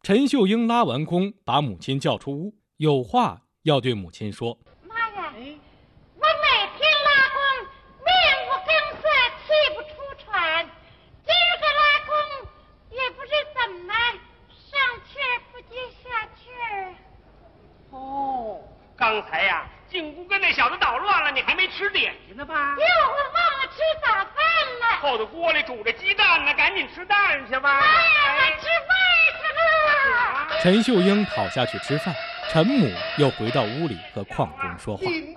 陈秀英拉完弓，把母亲叫出屋，有话要对母亲说。 妈呀，我每天拉弓，面无更色，气不出喘。今儿个拉弓，也不知怎么上气儿不接下气儿。 哦，刚才呀，进屋跟那小子捣乱了，你还没吃点心呢吧？ 哟，我忘了吃早饭了。 后头锅里煮着鸡蛋呢，赶紧吃蛋去吧。 妈呀，我吃饭去了。 陈秀英跑下去吃饭，陈母又回到屋里和邝中说话。